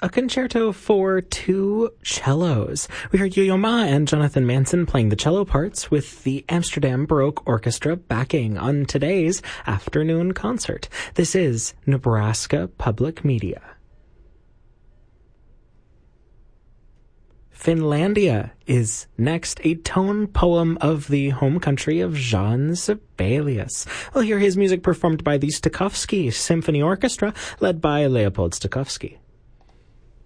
a concerto for two cellos. We heard Yo-Yo Ma and Jonathan Manson playing the cello parts with the Amsterdam Baroque Orchestra backing on today's afternoon concert. This is Nebraska Public Media. Finlandia is next, a tone poem of the home country of Jean Sibelius. We'll hear his music performed by the Stokowski Symphony Orchestra, led by Leopold Stokowski.